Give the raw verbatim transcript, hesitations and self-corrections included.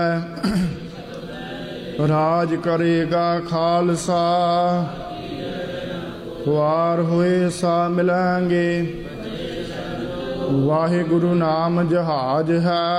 ਰਾਜ ਕਰੇਗਾ ਖਾਲਸਾ, ਵਾਰ ਹੋਏ ਸਾ ਮਿਲਾਂਗੇ। ਵਾਹਿਗੁਰੂ ਨਾਮ ਜਹਾਜ ਹੈ,